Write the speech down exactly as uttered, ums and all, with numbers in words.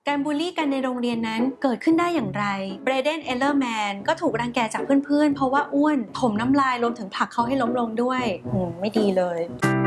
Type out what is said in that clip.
การบูลลี่กันในโรงเรียนนั้นเกิดขึ้นได้อย่างไรเบรเดนเอลเลอร์แมนก็ถูกรังแกจากเพื่อนๆเพราะว่าอ้วนถมน้ำลายรวมถึงผลักเขาให้ล้มลงด้วยอืมไม่ดีเลย